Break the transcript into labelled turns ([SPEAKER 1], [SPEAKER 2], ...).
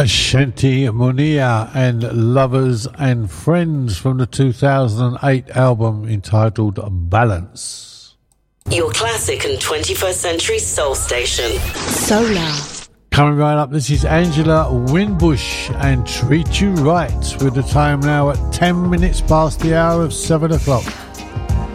[SPEAKER 1] Ashanti Munia and Lovers and Friends from the 2008 album entitled Balance.
[SPEAKER 2] Your classic and 21st century soul station.
[SPEAKER 3] Solar.
[SPEAKER 1] Coming right up, this is Angela Winbush and Treat You Right, with the time now at 10 minutes past the hour of 7 o'clock.